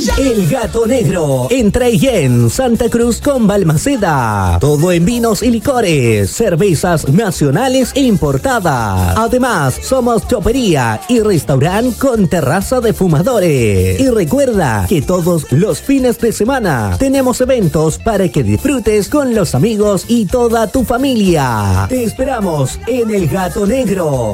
El Gato Negro, en Traillén, Santa Cruz con Balmaceda. Todo en vinos y licores, cervezas nacionales e importadas. Además, somos chopería y restaurante con terraza de fumadores. Y recuerda que todos los fines de semana tenemos eventos para que disfrutes con los amigos y toda tu familia. Te esperamos en El Gato Negro.